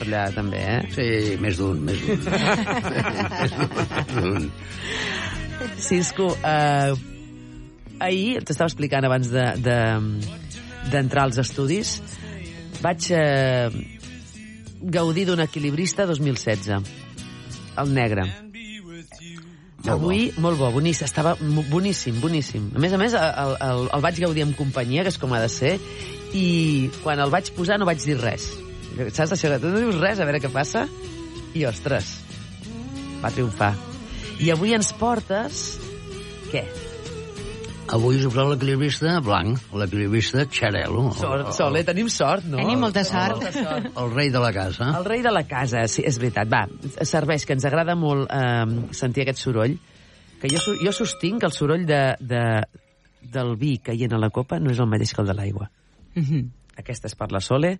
allà, també, Sí, més d'un. Cisco, ahir, t'estava explicant abans d'entrar als estudis, vaig gaudir d'un Equilibrista 2016, el negre. Avui, molt bo, boníssim, estava boníssim. A més, el vaig gaudir amb companyia, que és com ha de ser, i quan el vaig posar no vaig dir res. Saps això? Tu no dius res, a veure què passa? I, ostres, va triomfar. I avui ens portes... Què? Avui us he posat l'equilibrista blanc, l'equilibrista Xarel·lo. Sole, tenim sort, no? Tenim molta sort. El rei de la casa. El rei de la casa, sí, és veritat. Va, serveix, que ens agrada molt sentir aquest soroll, que jo sostinc que el soroll del vi caient a la copa no és el mateix que el de l'aigua. Aquesta és per la Sole.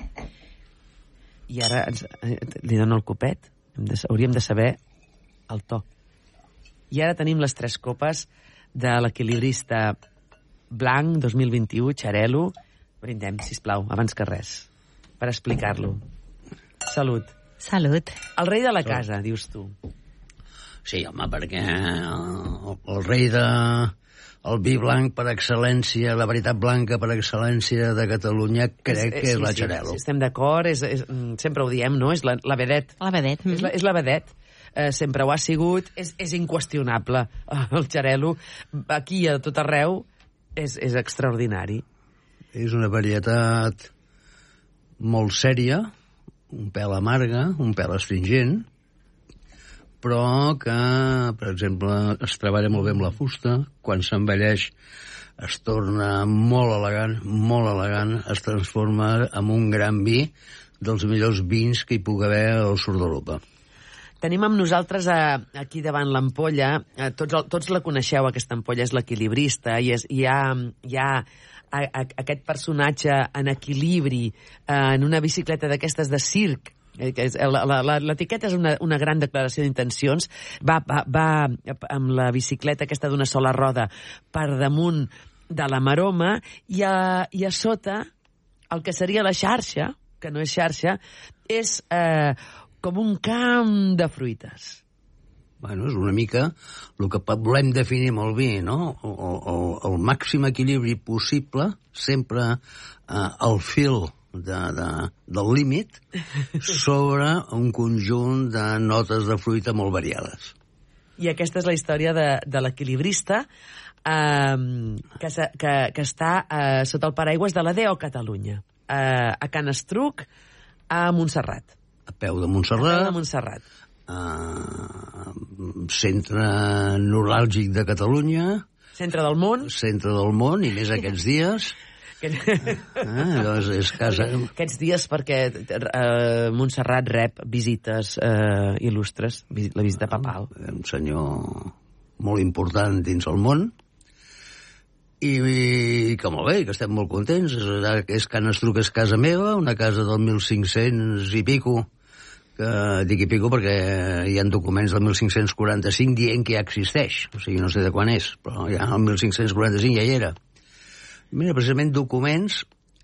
I ara li dono el copet. Hauríem de saber el to. I ara tenim les 3 copes de l'equilibrista blanc 2021, Xarel·lo. Brindem, sisplau, abans que res, per explicar-lo. Salut. Salut. El rei de la casa, dius tu. Sí, home, perquè el rei de... El vi blanc per excel·lència, la veritat blanca per excel·lència de Catalunya, crec que és la Xarel·lo. Sí, estem d'acord, sempre ho diem, no? És la vedette. La vedette. És la vedette. Sempre ho ha sigut, és inqüestionable. El Xarel·lo, aquí a tot arreu, és extraordinari. És una varietat molt sèria, un pèl amarga, un pèl astringent, però que, per exemple, es treballa molt bé amb la fusta, quan s'envelleix es torna molt elegant, es transforma en un gran vi dels millors vins que hi pugui haver al sud d'Europa. Tenim amb nosaltres aquí davant l'ampolla, tots la coneixeu, aquesta ampolla, és l'equilibrista, i hi ha aquest personatge en equilibri, en una bicicleta d'aquestes de circ. L'etiqueta és una gran declaració d'intencions. Va amb la bicicleta aquesta d'una sola roda per damunt de la maroma, i a sota el que seria la xarxa, que no és xarxa, és com un camp de fruites. Bueno, és una mica el que volem definir amb el vi, no? El màxim equilibri possible, sempre al fil del límit, sobre un conjunt de notes de fruita molt variades. I aquesta és la història de l'equilibrista, que està sota el paraigües de la DO Catalunya, a Can Estruc, a Montserrat. A peu de Montserrat. Centre neuràlgic de Catalunya. Centre del món. I més aquests dies. És casa... Aquests dies perquè Montserrat rep visites il·lustres, la visita papal. Un senyor molt important dins el món, i que molt bé, que estem molt contents. És Can Estruc, és casa meva, una casa del 1500 i pico, que dic i pico perquè hi ha documents del 1545 dient que ja existeix, o sigui, no sé de quan és, però ja el 1545 ja hi era. Mira, precisament documents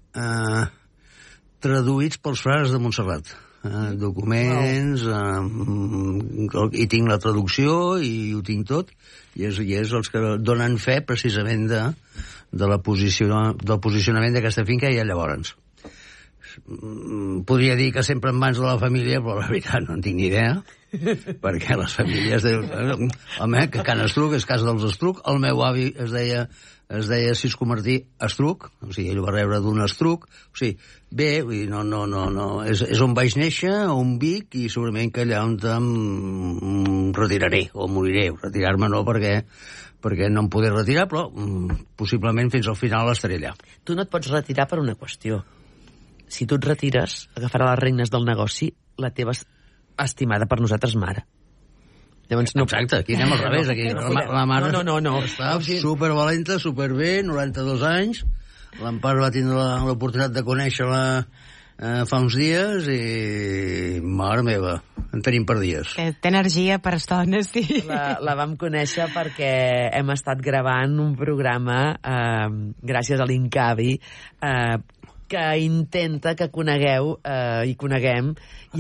traduïts pels frares de Montserrat. Documents, i tinc la traducció i ho tinc tot, i és els que donen fe precisament del posicionament d'aquesta finca i llavors. Podria dir que sempre en mans de la família, però la veritat no en tinc ni idea, perquè les famílies home, que Can Estruc és casa dels Estruc. El meu avi es deia Cisco Martí Estruc, o sigui, ell va rebre d'un Estruc, o sigui, bé, és on vaig néixer, on vic, i segurament que allà on em retiraré, o moriré. Retirar-me no, perquè no em podré retirar, però possiblement fins al final estaré allà. Tu no et pots retirar per una qüestió. Si tu et retires, agafarà les regnes del negoci la teva estimada per nosaltres mare. Llavors, no... Exacte, aquí anem al revés. Aquí. La mare està supervalenta, superbé, 92 anys. L'Empar va tindre l'oportunitat de conèixer-la fa uns dies i, mare meva, en tenim per dies. Que té energia per estones, sí. La vam conèixer perquè hem estat gravant un programa gràcies a l'Incavi que intenta que conegueu i coneguem